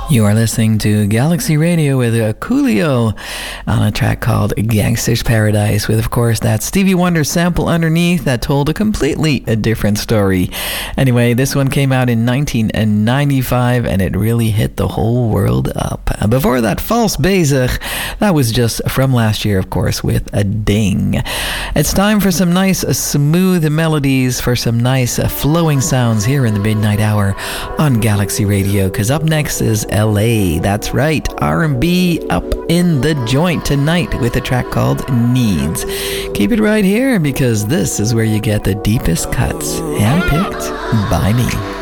You are listening to Galaxy Radio with Coolio on a track called Gangster's Paradise with, of course, that Stevie Wonder sample underneath that told a completely different story. Anyway, this one came out in 1995 and it really hit the whole world up. Before that, False Bezig, that was just from last year, of course, with a ding. It's time for some nice smooth melodies, for some nice flowing sounds here in the midnight hour on Galaxy Radio, because up next is LA. That's right, R&B up in the joint tonight with a track called Needs. Keep it right here because this is where you get the deepest cuts, handpicked by me.